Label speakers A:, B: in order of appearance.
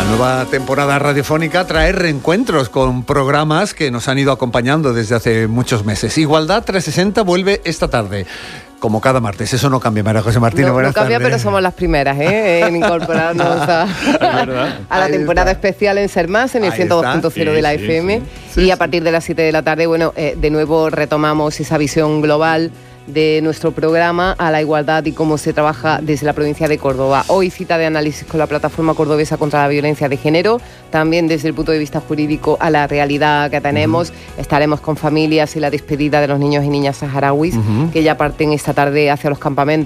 A: nueva temporada radiofónica trae reencuentros con programas que nos han ido acompañando desde hace muchos meses. Igualdad 360 vuelve esta tarde, como cada martes. Eso no cambia, María José Martínez.
B: No cambia, pero somos las primeras en incorporarnos a la temporada especial en Ser Más, en el 102.0 de la FM. Y a partir de las 7 de la tarde, de nuevo retomamos esa visión global de nuestro programa a la igualdad y cómo se trabaja desde la provincia de Córdoba. Hoy cita de análisis con la Plataforma Cordobesa contra la Violencia de Género, también desde el punto de vista jurídico a la realidad que tenemos. Estaremos con familias y la despedida de los niños y niñas saharauis que ya parten esta tarde hacia los campamentos